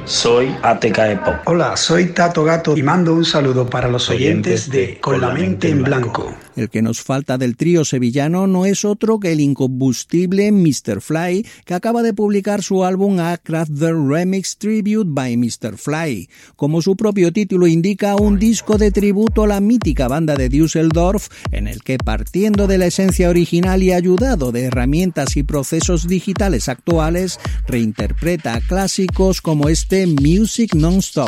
soy ATKE Pop. Hola, soy Tato Gato y mando un saludo para los oyentes de Con la mente en blanco. El que nos falta del trío sevillano no es otro que el incombustible Mr. Fly, que acaba de publicar su álbum Aircraft The Remix Tribute by Mr. Fly. Como su propio título indica, un disco de tributo a la mítica banda de Düsseldorf, en el que, partiendo de la esencia original y ayudado de herramientas y procesos digitales actuales, reinterpreta clásicos como este Music Non-Stop.